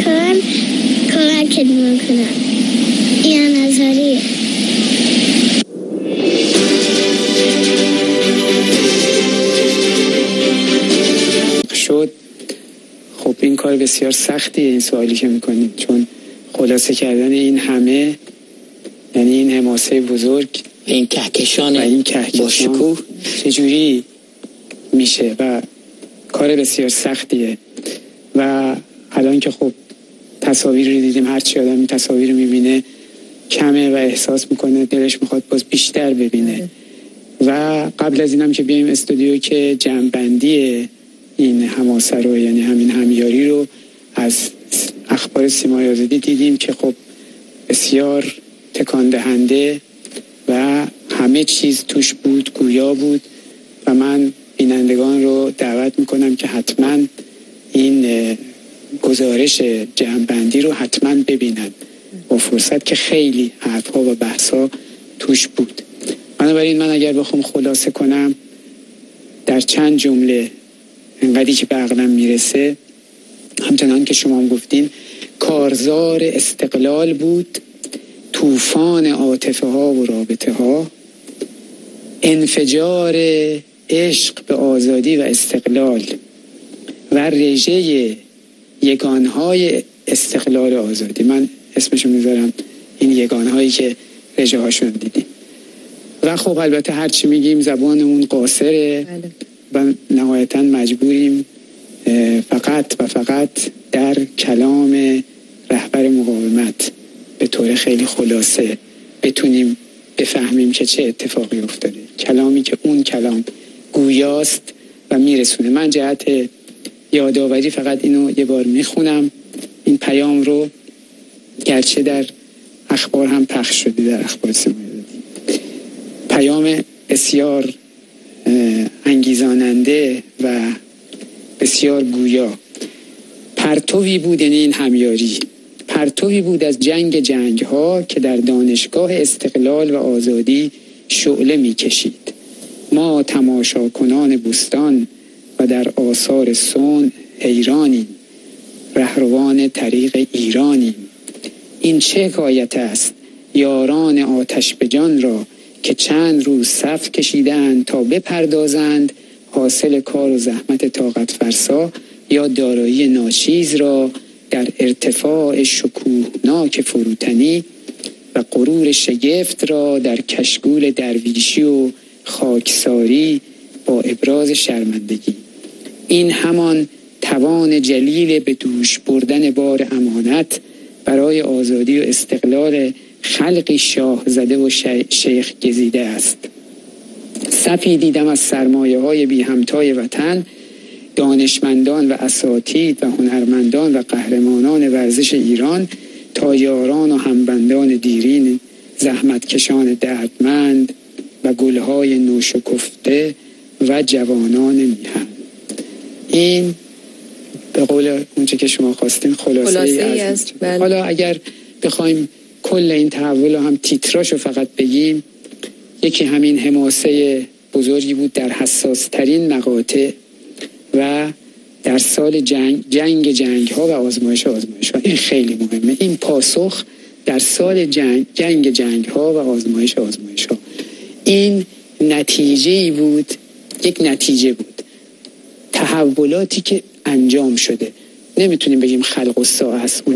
کار کمکت میکنم. ایان ازاری. شد. خب این کار بسیار سختیه این سوالی که میکنید، چون خلاصه کردن این همه، یعنی این حماسه بزرگ، این کهکشان با شکوه چجوری میشه و کار بسیار سختیه. و الان که خب تصاویر رو دیدیم، هرچی آدم این تصاویر رو میبینه کمه و احساس میکنه دلش میخواد باز بیشتر ببینه. و قبل از اینم که بیایم استودیو که جمع‌بندی این حماسه رو، یعنی همین همیاری رو از اخبار سیمای آزادی دیدیم که خب بسیار تکان دهنده و همه چیز توش بود، گویا بود. و من بینندگان رو دعوت میکنم که حتما این گزارش جمع‌بندی رو حتما ببینن با فرصت، که خیلی حرفها و بحثا توش بود. بنابراین من اگر بخوام خلاصه کنم در چند جمله، اینقدری که به عقلم میرسه، همچنان که شما هم گفتین، کارزار استقلال بود، طوفان عاطفه ها و رابطه ها، انفجار عشق به آزادی و استقلال و رژه یگانهای استقلال و آزادی. من اسمشو میذارم این یگانهایی که رژه هاشون دیدیم. و خب البته هرچی میگیم زبانمون قاصره و نهایتا مجبوریم فقط در کلام رهبر مقاومت به طور خیلی خلاصه بتونیم بفهمیم که چه اتفاقی افتاده، کلامی که اون کلام گویاست و میرسونه. من جهت یادآوری فقط اینو یه بار میخونم، این پیام رو، گرچه در اخبار هم پخش شده، در اخبار سیمای آزادی. پیام بسیار انگیزاننده و بسیار گویا. پرتوی بود، یعنی این همیاری، پرتوی بود از جنگ ها که در دانشگاه استقلال و آزادی شعله می کشید. ما تماشا کنان بوستان و در آثار صنع حیرانیم، رهروان طریق ایرانیم. این چه حکایت است یاران آتش به جان را، که چند روز صف کشیدند تا بپردازند حاصل کار و زحمت طاقت فرسا یا دارایی ناچیز را در ارتفاع شکوهناک فروتنی و غرور شگفت را در کشگول درویشی و خاکساری با ابراز شرمندگی. این همان توان جلیل به دوش بردن بار امانت برای آزادی و استقلال خلقی شاه زده و شیخ گزیده است. صفی دیدم از سرمایه های بی همتای وطن، دانشمندان و اساتید و هنرمندان و قهرمانان ورزش ایران تا یاران و همبندان دیرین، زحمتکشان دردمند و گلهای نوشکفته و جوانان میهن. این به قول اونچه که شما خواستین خلاصه ای است. حالا اگر بخوایم کل این تحول رو هم تیتراشو فقط بگیم، یکی همین حماسه بزرگی بود در حساس ترین مقاطع و در سال جنگ ها و آزمایش ها. این خیلی مهمه، این پاسخ در سال جنگ ها و آزمایش ها. این نتیجه بود، یک نتیجه بود، تحولاتی که انجام شده. نمیتونیم بگیم خلق الساعه است.